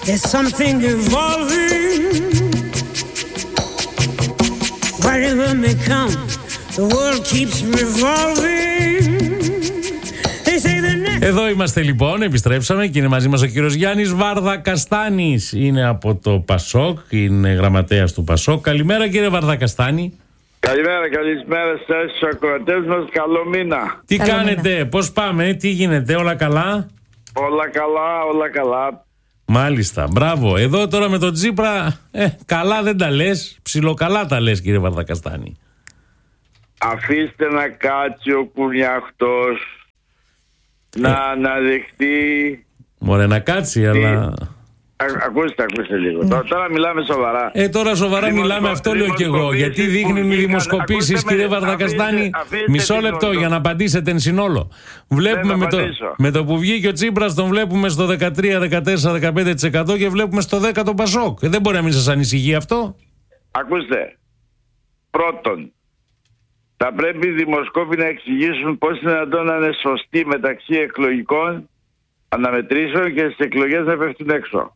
There's something evolving. Whatever may come, the world keeps revolving. They say the next... Εδώ είμαστε λοιπόν, επιστρέψαμε και είναι μαζί μας ο κύριος Γιάννης Βαρδακαστάνης. Είναι από το Πασόκ, είναι γραμματέας του Πασόκ. Καλημέρα κύριε Βαρδακαστάνη. Καλησπέρα στους ακροατές μας, καλό μήνα. Τι καλό κάνετε, μήνα. Πώς πάμε, τι γίνεται, όλα καλά? Όλα καλά. Μάλιστα, μπράβο. Εδώ τώρα με τον Τσίπρα, καλά δεν τα λες, ψιλοκαλά τα λες κύριε Βαρδακαστάνη. Αφήστε να κάτσει ο κουνιαχτός να αναδεχτεί. Μωρέ να κάτσει, αλλά... Ακούστε λίγο. Τώρα μιλάμε σοβαρά. Τώρα σοβαρά μιλάμε, αυτό λέω και εγώ. Γιατί δείχνουν οι δημοσκοπήσεις, κύριε Βαρδακαστάνη. Μισό λεπτό για να απαντήσετε εν συνόλο. Βλέπουμε με το που βγήκε ο Τσίπρας, τον βλέπουμε στο 13, 14, 15% και βλέπουμε στο 10% το Πασόκ. Δεν μπορεί να μην σας ανησυχεί αυτό. Ακούστε. Πρώτον, θα πρέπει οι δημοσκόποι να εξηγήσουν πώς είναι δυνατόν να είναι σωστοί μεταξύ εκλογικών αναμετρήσεων και στις εκλογές να πέφτουν έξω.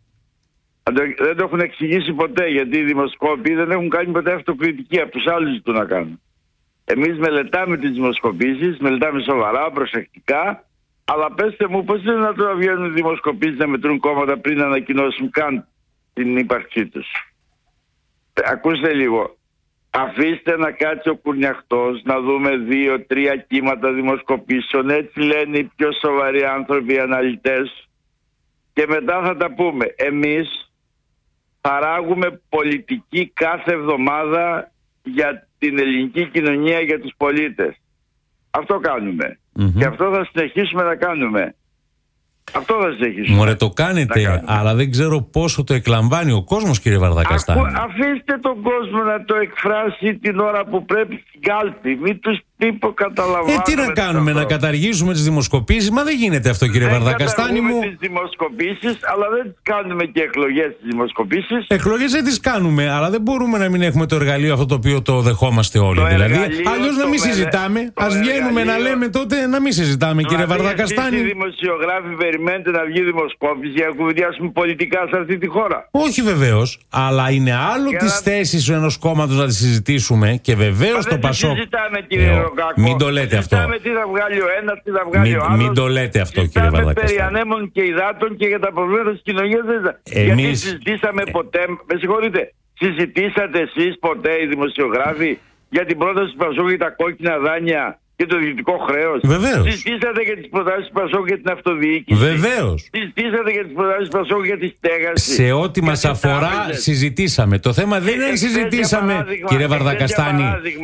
Δεν το έχουν εξηγήσει ποτέ, γιατί οι δημοσκόποι δεν έχουν κάνει ποτέ αυτοκριτική, από τους άλλους ζητούν να κάνουν. Εμείς μελετάμε τις δημοσκοπήσεις, μελετάμε σοβαρά, προσεκτικά, αλλά πέστε μου πώς είναι δυνατόν να βγαίνουν οι δημοσκοπήσεις να μετρούν κόμματα πριν να ανακοινώσουν καν την ύπαρξή τους. Ακούστε λίγο. Αφήστε να κάτσει ο κουνιαχτός, να δούμε 2-3 κύματα δημοσκοπήσεων, έτσι λένε οι πιο σοβαροί άνθρωποι, οι αναλυτές, και μετά θα τα πούμε. Εμείς παράγουμε πολιτική κάθε εβδομάδα για την ελληνική κοινωνία, για τους πολίτες. Αυτό κάνουμε. Και αυτό θα συνεχίσουμε να κάνουμε. Αυτό θα συνεχίσουμε. Μωρέ, το κάνετε, αλλά δεν ξέρω πόσο το εκλαμβάνει ο κόσμος, κύριε Βαρδακαστάνη. Αφήστε τον κόσμο να το εκφράσει την ώρα που πρέπει στην κάλπη. Μην τους καταλαβαίνουμε. Τι να κάνουμε, να καταργήσουμε τις δημοσκοπήσεις? Μα δεν γίνεται αυτό, κύριε Βαρδακαστάνη μου. Δεν τις δημοσκοπήσεις, αλλά δεν τις κάνουμε και εκλογές τις δημοσκοπήσεις. Εκλογές δεν τις κάνουμε, αλλά δεν μπορούμε να μην έχουμε το εργαλείο αυτό το οποίο το δεχόμαστε όλοι. Δηλαδή, αλλιώς να μην συζητάμε. Ας βγαίνουμε να λέμε τότε να μην συζητάμε, κύριε Βαρδακαστάνη. Οι δημοσιογράφοι περιμένετε να βγει δημοσκόπηση για να κουβεντιάσουμε πολιτικά σε αυτή τη χώρα? Όχι βεβαίως, αλλά είναι άλλο τις θέσεις ενός κόμματος να τις συζητήσουμε και βεβαίως το Πασόκ. Μην το λέτε αυτό. Τι θα βγάλει ο ένας, τι θα βγάλει ο άλλος. Μην το λέτε αυτό, κύριε Βαρδακαστάνη. Περί ανέμων και υδάτων και για τα προβλήματα της κοινωνίας. Γιατί συζητήσαμε ποτέ, με συγχωρείτε, συζητήσατε εσείς ποτέ οι δημοσιογράφοι για την πρόταση του Πασόκ για τα κόκκινα δάνεια και το διοικητικό χρέος? Βεβαίως. Συζητήσατε για τις προτάσεις του Πασόκ για την αυτοδιοίκηση? Βεβαίως. Συζητήσατε για τις προτάσεις του Πασόκ για τη στέγαση? Σε ό,τι μας αφορά συζητήσαμε. Το θέμα δεν είναι αν συζητήσαμε, κύριε Βαρδακαστάνη.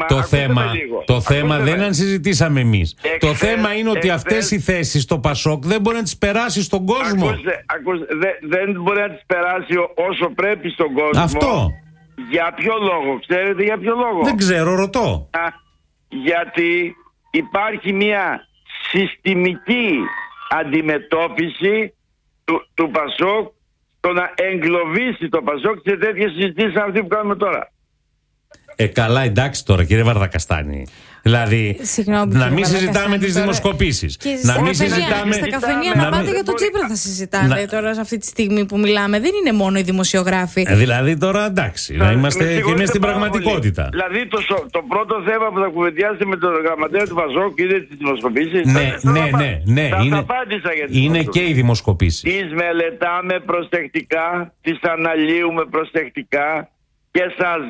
Το θέμα δεν είναι αν συζητήσαμε εμείς. Το θέμα είναι ότι αυτές οι θέσεις στο Πασόκ δεν μπορεί να τις περάσει στον κόσμο. Δεν μπορεί να τις περάσει όσο πρέπει στον κόσμο. Αυτό. Για ποιο λόγο? Ξέρετε για ποιο λόγο? Δεν ξέρω, ρωτώ. Γιατί υπάρχει μια συστημική αντιμετώπιση του Πασόκ στο να εγκλωβίσει το Πασόκ σε τέτοιες συζητήσεις αυτή που κάνουμε τώρα. Καλά, εντάξει τώρα, κύριε Βαρδακαστάνη. Δηλαδή, να μην συζητάμε τις δημοσκοπήσεις. Να μην συζητάμε. Στα καφενεία να πάτε για το Τσίπρα θα συζητάτε τώρα σε αυτή τη στιγμή που μιλάμε. Δεν είναι μόνο οι δημοσιογράφοι. Δηλαδή τώρα εντάξει, να είμαστε και μέσα στην πραγματικότητα. Δηλαδή το πρώτο θέμα που θα κουβεντιάσετε με τον γραμματέα του Πασόκ είναι τις δημοσκοπήσεις. Ναι. Είναι και οι δημοσκοπήσεις. Τις μελετάμε προσεκτικά, τις αναλύουμε προσεκτικά και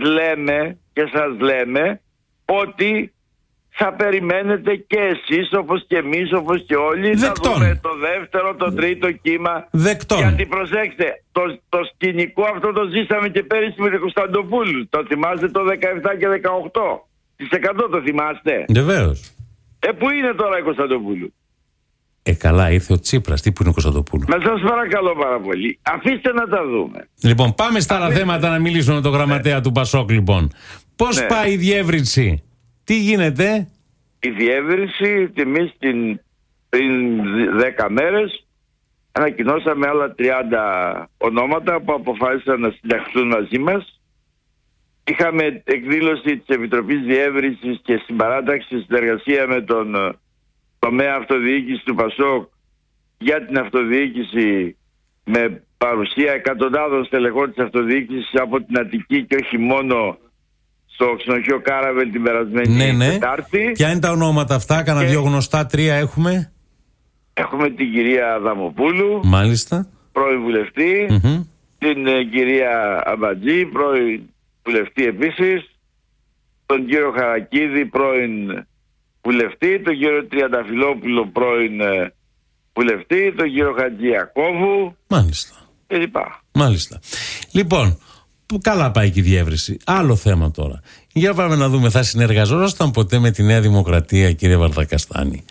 σας λέμε ότι θα περιμένετε και εσείς όπως και εμείς όπως και όλοι να δούμε το δεύτερο, το τρίτο κύμα. Γιατί προσέξτε, το σκηνικό αυτό το ζήσαμε και πέρυσι με τον Κωνσταντοπούλου. Το θυμάστε το 17 και 18%? Το θυμάστε? Βεβαίως. Πού είναι τώρα η Κωνσταντοπούλου? Καλά, ήρθε ο Τσίπρας. Τι που είναι ο Κωνσταντοπούλου? Να σας παρακαλώ πάρα πολύ. Αφήστε να τα δούμε. Λοιπόν, πάμε στα άλλα θέματα να μιλήσουμε με τον γραμματέα του Πασόκ, λοιπόν. Πώς πάει η διεύρυνση? Τι γίνεται? Η διεύρυνση, εμείς πριν 10 μέρες ανακοινώσαμε άλλα 30 ονόματα που αποφάσισαν να συνταχθούν μαζί μας. Είχαμε εκδήλωση της Επιτροπής Διεύρυνσης και συμπαράταξη συνεργασία με τον τομέα αυτοδιοίκηση του Πασόκ για την αυτοδιοίκηση με παρουσία εκατοντάδων στελεχών της αυτοδιοίκησης από την Αττική και όχι μόνο στο ξενοδοχείο Κάραβελ την περασμένη Τετάρτη. Ποια είναι τα ονόματα αυτά, κάνα δύο γνωστά, 3 έχουμε. Έχουμε την κυρία Αδαμοπούλου, μάλιστα, πρώην βουλευτή, την κυρία Αμπατζή, πρώην βουλευτή επίσης, τον κύριο Χαρακίδη, πρώην βουλευτή, τον κύριο Τριανταφυλόπουλο, πρώην βουλευτή, τον κύριο Χατζιακόβου. Μάλιστα. Μάλιστα. Λοιπόν, καλά πάει και η διεύρυνση. Άλλο θέμα τώρα. Για πάμε να δούμε, θα συνεργαζόσασταν ποτέ με τη Νέα Δημοκρατία, κύριε Βαρδακαστάνη?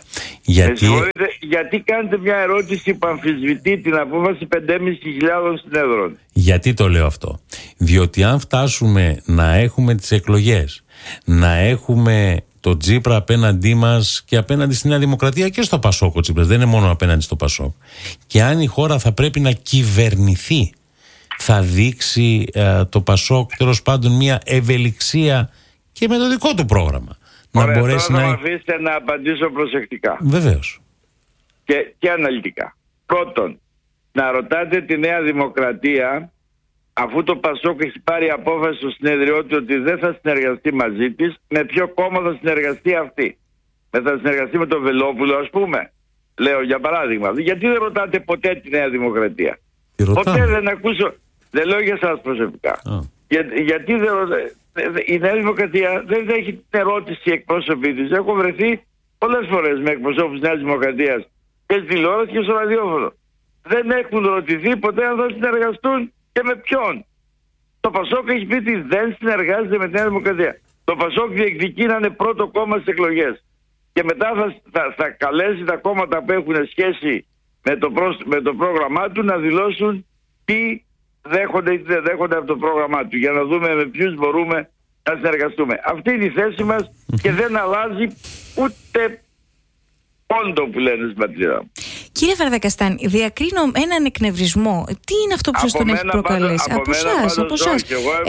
Γιατί κάνετε μια ερώτηση που αμφισβητεί την απόφαση 5.500 συνέδρων? Γιατί το λέω αυτό? Διότι αν φτάσουμε να έχουμε τις εκλογές, να έχουμε το Τσίπρα απέναντί μας και απέναντι στη Νέα Δημοκρατία και στο Πασόκ, ο Τσίπρας δεν είναι μόνο απέναντι στο Πασόκ, και αν η χώρα θα πρέπει να κυβερνηθεί, θα δείξει το Πασόκ τέλος πάντων μια ευελιξία και με το δικό του πρόγραμμα. Ωραία, να μπορέσει τώρα να αφήσετε να απαντήσω προσεκτικά. Βεβαίως. Και αναλυτικά. Πρώτον, να ρωτάτε τη Νέα Δημοκρατία, αφού το Πασόκ έχει πάρει απόφαση στο συνέδριό του ότι δεν θα συνεργαστεί μαζί της, με ποιο κόμμα θα συνεργαστεί αυτή? Θα συνεργαστεί με τον Βελόπουλο, ας πούμε? Λέω για παράδειγμα. Γιατί δεν ρωτάτε ποτέ τη Νέα Δημοκρατία? Ποτέ δεν ακούσω. Δεν λέω για εσάς προσωπικά. Γιατί δεν ρωτάτε? Η Νέα Δημοκρατία δεν έχει την ερώτηση εκπρόσωποι της. Έχω βρεθεί πολλές φορές με εκπροσώπους της Νέας Δημοκρατίας και στη τηλεόραση και στο ραδιόφωνο. Δεν έχουν ρωτηθεί ποτέ αν θα συνεργαστούν και με ποιον. Το Πασόκ έχει πει ότι δεν συνεργάζεται με τη Νέα Δημοκρατία. Το Πασόκ διεκδικεί να είναι πρώτο κόμμα στις εκλογές. Και μετά θα καλέσει τα κόμματα που έχουν σχέση με το πρόγραμμά του να δηλώσουν τι δέχονται ή δεν δέχονται από το πρόγραμμά του, για να δούμε με ποιους μπορούμε να συνεργαστούμε. Αυτή είναι η θέση μας και δεν αλλάζει ούτε πόντο που λένε στην πατρίδα μου. Κύριε Βαρδακαστάνη, διακρίνω έναν εκνευρισμό. Τι είναι αυτό που σας τον έχει προκαλέσει? Από εσάς.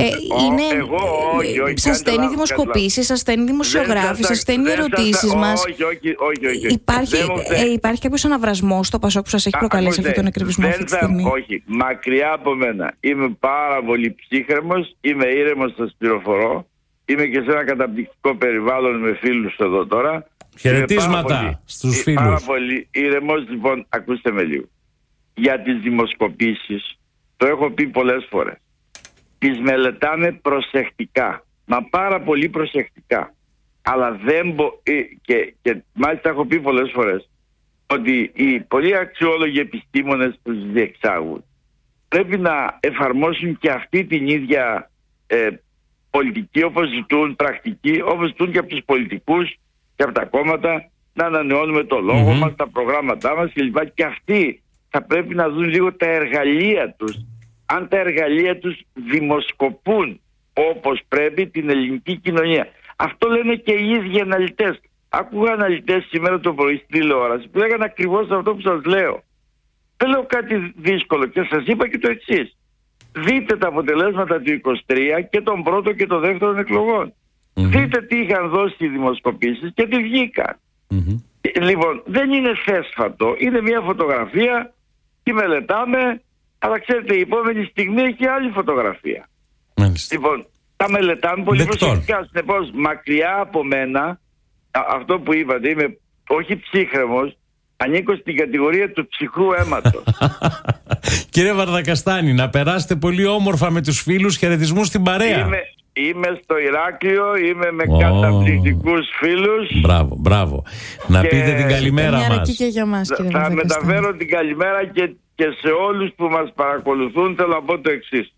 Σας στέλνει δημοσκοπήσεις, σας στέλνει δημοσιογράφοι, σας στέλνει ερωτήσεις μας. Όχι. Υπάρχει κάποιος αναβρασμός στο Πασόκ που σας έχει προκαλέσει αυτόν τον εκνευρισμό αυτή τη στιγμή? Όχι, μακριά από μένα. Είμαι πάρα πολύ ψύχρεμος, είμαι ήρεμος, σας πληροφορώ. Είμαι και σε ένα καταπληκτικό περιβάλλον με φίλους εδώ τώρα. Χαιρετίσματα στους φίλους. Πάρα πολύ ήρεμος. Λοιπόν, ακούστε με λίγο. Για τις δημοσκοπήσεις, το έχω πει πολλές φορές, τις μελετάμε προσεκτικά, μα πάρα πολύ προσεκτικά. Αλλά δεν και μάλιστα έχω πει πολλές φορές ότι οι πολύ αξιόλογοι επιστήμονες που τις διεξάγουν πρέπει να εφαρμόσουν και αυτή την ίδια πολιτική, όπως ζητούν, πρακτική, όπως ζητούν και από τους πολιτικούς και από τα κόμματα, να ανανεώνουμε το λόγο μας, τα προγράμματά μας κλπ. Και αυτοί θα πρέπει να δουν λίγο τα εργαλεία τους. Αν τα εργαλεία τους δημοσκοπούν όπως πρέπει την ελληνική κοινωνία. Αυτό λένε και οι ίδιοι αναλυτές. Άκουγα αναλυτές σήμερα το πρωί στην τηλεόραση που λέγανε ακριβώς αυτό που σας λέω. Δεν λέω κάτι δύσκολο και σας είπα και το εξής. Δείτε τα αποτελέσματα του 23 και των πρώτων και των δεύτερων εκλογών. Δείτε τι είχαν δώσει οι δημοσκοπήσεις και τι βγήκαν. Λοιπόν, δεν είναι θέσφατο, είναι μια φωτογραφία, τη μελετάμε, αλλά ξέρετε η επόμενη στιγμή έχει άλλη φωτογραφία. Λοιπόν, τα μελετάμε πολύ προσεκτικά. Συνεπώς, μακριά από μένα, αυτό που είπατε, είμαι όχι ψύχρεμος, ανήκω στην κατηγορία του ψυχρού αίματος. Κύριε Βαρδακαστάνη, να περάσετε πολύ όμορφα με τους φίλους, χαιρετισμούς στην παρέα. Είμαι στο Ηράκλειο, είμαι με καταπληκτικούς φίλους. Μπράβο. Να πείτε την καλημέρα μας. Και για μας, θα μεταφέρω την καλημέρα και σε όλους που μας παρακολουθούν. Θέλω να πω το εξής.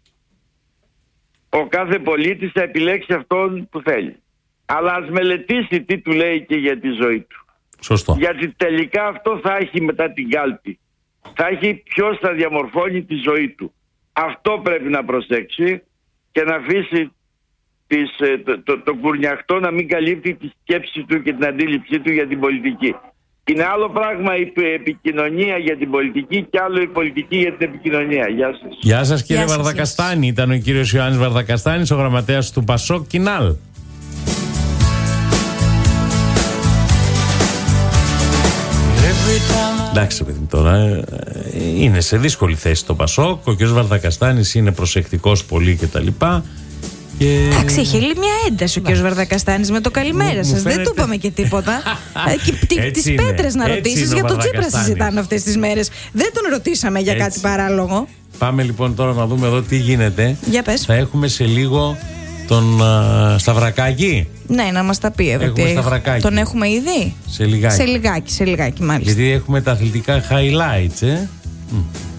Ο κάθε πολίτης θα επιλέξει αυτόν που θέλει. Αλλά ας μελετήσει τι του λέει και για τη ζωή του. Σωστό. Γιατί τελικά αυτό θα έχει μετά την κάλπη. Θα έχει ποιος θα διαμορφώνει τη ζωή του. Αυτό πρέπει να προσέξει και να αφήσει το κουρνιαχτό να μην καλύπτει τη σκέψη του και την αντίληψή του για την πολιτική. Είναι άλλο πράγμα η επικοινωνία για την πολιτική και άλλο η πολιτική για την επικοινωνία. Γεια σας. Γεια σας κύριε Βαρδακαστάνη. Ήταν ο κύριος Ιωάννης Βαρδακαστάνης, ο γραμματέας του Πασόκ Κινάλ. Εντάξει, παιδί μου, τώρα είναι σε δύσκολη θέση το Πασόκ. Ο κ. Βαρδακαστάνης είναι προσεκτικός πολύ κτλ. Εντάξει, έχει μια ένταση ο κ. Βαρδακαστάνης με το καλημέρα σας. Δεν του είπαμε και τίποτα. Τις πέτρες να ρωτήσεις. Για τον Τσίπρα συζητάνε αυτές τις μέρες. Δεν τον ρωτήσαμε για κάτι παράλογο. Πάμε λοιπόν τώρα να δούμε εδώ τι γίνεται. Για πες. Θα έχουμε σε λίγο τον Σταυρακάκη. Ναι, να μας τα πει εδώ. Τον έχουμε ήδη. Σε λιγάκι μάλιστα. Γιατί έχουμε τα αθλητικά highlights,